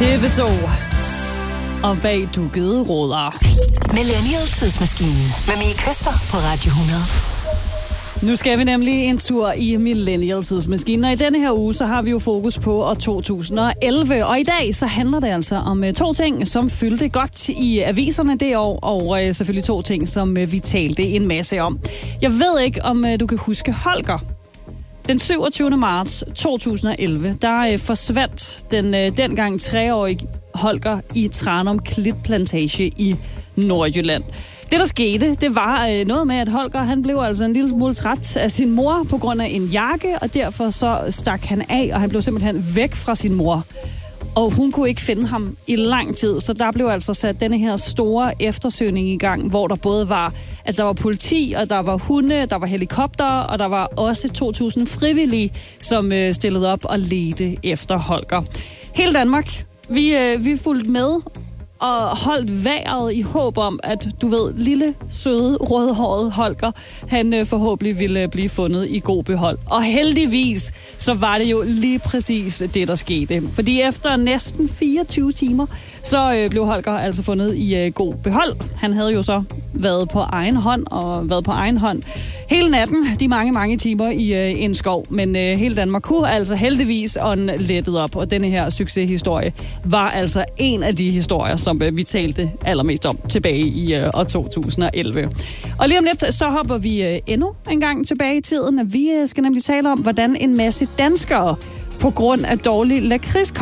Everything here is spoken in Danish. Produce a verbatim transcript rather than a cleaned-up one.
T V to. Og bag dukkede ruder. Millennial Tidsmaskinen med Mie Køster på Radio hundrede. Nu skal vi nemlig en tur i Millennial Tidsmaskinen, og i denne her uge, så har vi jo fokus på år to tusind og elleve. Og i dag, så handler det altså om to ting, som fyldte godt i aviserne det år, og øh, selvfølgelig to ting, som øh, vi talte en masse om. Jeg ved ikke, om øh, du kan huske Holger. Den syvogtyvende marts to tusind og elleve, der øh, forsvandt den øh, dengang treårige Holger i Tranum Klitplantage i Nordjylland. Det, der skete, det var øh, noget med, at Holger han blev altså en lille smule træt af sin mor på grund af en jakke, og derfor så stak han af, og han blev simpelthen væk fra sin mor. Og hun kunne ikke finde ham i lang tid, så der blev altså sat denne her store eftersøgning i gang, hvor der både var, at der var politi, og der var hunde, der var helikopter, og der var også to tusind frivillige, som øh, stillede op og ledte efter Holger. Hele Danmark, vi, øh, vi fulgte med og holdt vejret i håb om, at du ved, lille, søde, rødhårede Holger, han øh, forhåbentlig ville blive fundet i god behold. Og heldigvis, så var det jo lige præcis det, der skete. Fordi efter næsten fireogtyve timer, så øh, blev Holger altså fundet i øh, god behold. Han havde jo så været på egen hånd og været på egen hånd hele natten, de mange, mange timer i øh, en skov. Men øh, hele Danmark kunne altså heldigvis ånden lettet op, og denne her succeshistorie var altså en af de historier, som øh, vi talte allermest om tilbage i øh, år to tusind og elleve. Og lige om lidt, så hopper vi øh, endnu en gang tilbage i tiden. Vi øh, skal nemlig tale om, hvordan en masse danskere på grund af dårlig lakrids